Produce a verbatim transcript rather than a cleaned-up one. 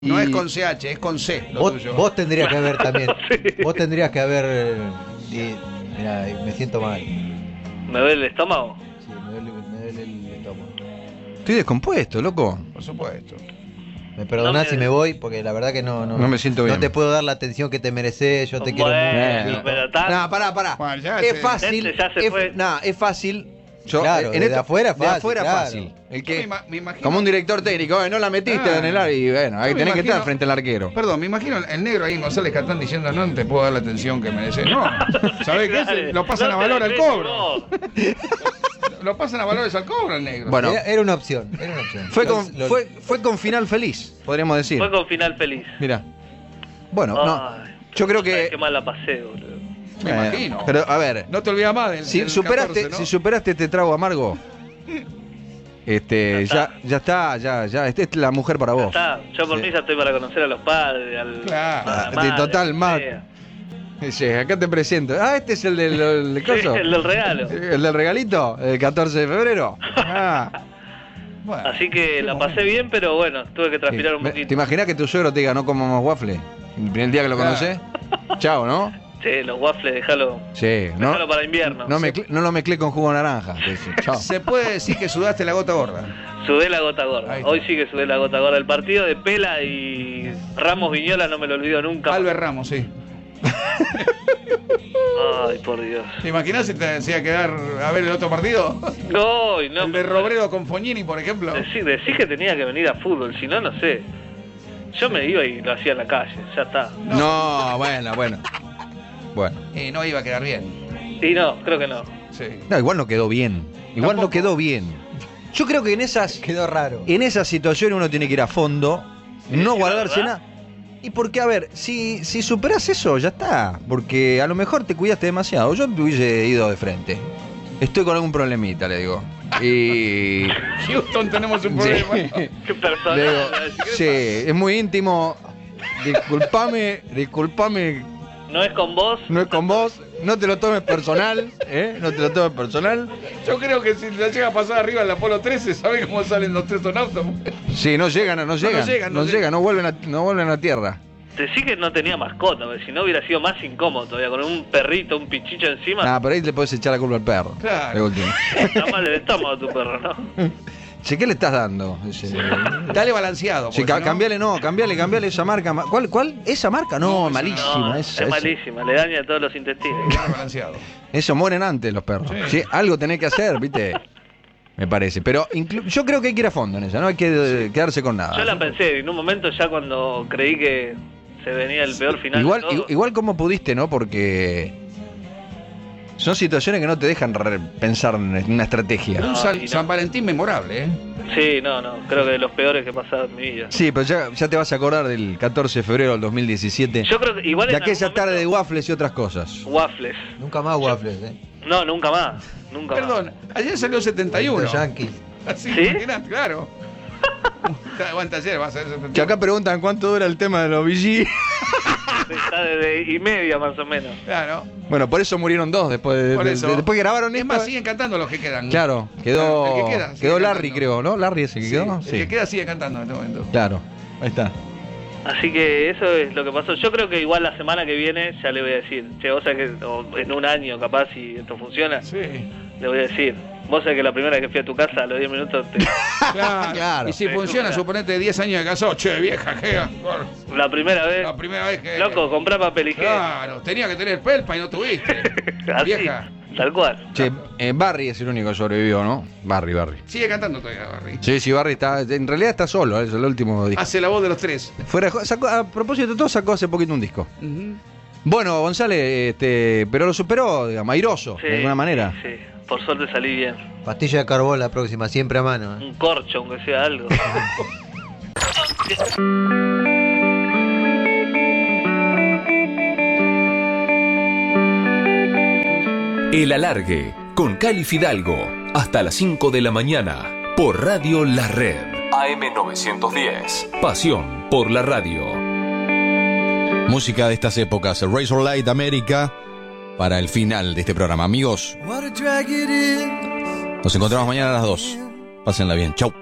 No es con C H, es con C. Lo Vos, tuyo. vos tendrías que haber también. Sí. Vos tendrías que haber. eh, y, mirá, me siento mal. ¿Me duele el estómago? Sí, me duele, me duele el estómago. Estoy descompuesto, loco. Por supuesto. Me perdonás No me- si me voy, porque la verdad que no, no, No me siento bien. No te puedo dar la atención que te mereces, yo te Bueno, quiero mucho. pero tan- No, pará, pará. Bueno, ya es se- fácil. Este ya se es, fue. nah, es fácil. Yo, Claro, en desde esto- afuera de fácil, afuera claro. fácil. El Yo que, me, ima- me imagino, como un director técnico, eh, no la metiste Ah. en el área y bueno, ahí Yo me tenés que imagino- estar frente al arquero. Perdón, me imagino el negro ahí en González Catán diciendo no te puedo dar la atención que mereces. No, ¿sabés qué? Dale, Lo pasan no a te valor al crees cobro. vos. Lo pasan a valores al cobro el negro. Bueno. Era, era una opción, era una opción. Fue Lo- con, lo- fue, fue con final feliz, podríamos decir. Fue con final feliz. Mira. Bueno, no. Ay, Yo creo ay, que. qué mal la pasé, boludo. Me eh, imagino. Pero a ver, No te olvidas más del, si del superaste, catorce, ¿no? si superaste este trago amargo, este, Ya ya, está. ya está, ya, ya, esta es la mujer para Ya vos. está. Yo por Sí. mí ya estoy para conocer a los padres, al, Claro. a la Ah, de madre, total, a quien más- sea. Dice, acá te presento. Ah, este es el del, el Sí, coso. el del regalo. El del regalito, el catorce de febrero. Ah, Bueno, Así que qué la momento. pasé bien, pero bueno, tuve que sí. transpirar un Me- poquito. ¿Te imaginas que tu suegro te diga no comamos waffle? El primer día que lo Claro. conocés. Chao, ¿no? Sí, los waffles, déjalo, Sí, ¿no? déjalo para invierno. No, mezcle- no lo mezclé con jugo de naranja. te dice. Chao. Se puede decir que sudaste la gota gorda. Sudé la gota gorda. Ahí está. Hoy sí que sudé la gota gorda. El partido de Pela y Ramos Viñola no me lo olvido nunca. Albert Ramos, sí. Ay, por Dios. ¿Te imaginas si te decía quedar a ver el otro partido? No, y no. El de Robredo con Fognini, por ejemplo. Decí, decí que tenía que venir a fútbol, si no, no sé. Yo me iba y lo hacía en la calle, ya está. No, bueno, bueno. Bueno. Eh, no iba a quedar bien. Y no, creo que no. Sí. No, igual no quedó bien. Igual no Tampoco. quedó bien. Yo creo que en esas, Quedó raro. en esas situaciones uno tiene que ir a fondo, no sí, guardarse ¿verdad? nada. Y porque, a ver, si, si superás eso, ya está. Porque a lo mejor te cuidaste demasiado. Yo te hubiese ido de frente. Estoy con algún problemita, le digo. Y. Houston, tenemos un problema. Sí. Qué personal. Le digo, ¿qué sí, es muy íntimo. Disculpame, disculpame, No es con vos. no es con vos. No te lo tomes personal, ¿eh? No te lo tomes personal. Yo creo que si la llega a pasar arriba en la Apolo trece, ¿sabe cómo salen los tres tonautas? Sí, no llegan, no llegan. llegan, No no llegan, llegan. no vuelven a, no vuelven a tierra. Decí que no tenía mascota, porque si no hubiera sido más incómodo todavía, con un perrito, un pichicho encima. Ah, por ahí le podés echar la culpa al perro. Claro. De último. Está mal el estómago tu perro, ¿no? Che, ¿qué le estás dando? Ese- Dale balanceado. Sí, porque ca- si no- cambiale, no, cambiale, cambiale esa marca. ma- ¿Cuál? ¿Cuál? ¿Esa marca? No, No, esa malísima. No, esa, es esa. malísima, le daña todos los intestinos. Dale balanceado. Eso mueren antes los perros. Sí. Sí, algo tenés que hacer, ¿viste? Me parece. Pero inclu- yo creo que hay que ir a fondo en esa, no hay que eh, quedarse con nada. Yo la pensé, en un momento ya cuando creí que se venía el peor final. Igual, de todo, i- igual como pudiste, ¿no? Porque son situaciones que no te dejan re- pensar en una estrategia. Un No, San, y no. San Valentín memorable, ¿eh? Sí, no, no, creo que de los peores que he pasado en mi vida. Sí, pero ya, ya te vas a acordar del catorce de febrero del dos mil diecisiete. Yo creo que igual De en aquella algún tarde de momento- waffles y otras cosas. Waffles. Nunca más waffles, ¿eh? No, nunca más. Nunca Perdón, ayer salió setenta y uno. Los Yankees. Así, ¿Sí? imagínate, claro. Aguanta ayer, va a ser setenta y uno. Que acá preguntan cuánto dura el tema de los V G. más. Está de y media más o menos. Claro. Bueno, por eso murieron dos después de, Por de- eso. de- después que grabaron Es esto. más, siguen cantando los que quedan. Claro, quedó, El que queda, sigue quedó Larry, cantando. creo, ¿no? Larry ese que Sí, quedó. el que queda sigue cantando en este momento. Claro, ahí está. Así que eso es lo que pasó. Yo creo que igual la semana que viene ya le voy a decir, che, vos sabés que o en un año capaz si esto funciona, Sí. le voy a decir, vos sabés que la primera vez que fui a tu casa a los diez minutos, te- Claro. Claro. Y si Sí, funciona, claro. suponete diez años de casado, che, vieja, que la primera vez, la primera vez que. loco, comprá papel higiénico. Claro, tenía que tener pelpa y no tuviste. Así, Vieja. tal cual. Che, eh, Barry es el único que sobrevivió, ¿no? Barry, Barry. Sigue cantando todavía, Barry. Sí, sí, Barry está. En realidad está solo, ¿eh? Es el último disco. Hace la voz de los tres. Fuera de jo- sacó- a propósito de todo, sacó hace poquito un disco. Ujú. Bueno, González, este, pero lo superó, digamos, airoso, Sí, de alguna manera. Sí, sí. Por suerte salí bien. Pastilla de carbón la próxima, siempre a mano. ¿eh? Un corcho, aunque sea algo. El Alargue, con Cali Fidalgo, hasta las cinco de la mañana, por Radio La Red. A M novecientos diez, pasión por la radio. Música de estas épocas, Razorlight América, para el final de este programa. Amigos, nos encontramos mañana a las dos. Pásenla bien. Chau.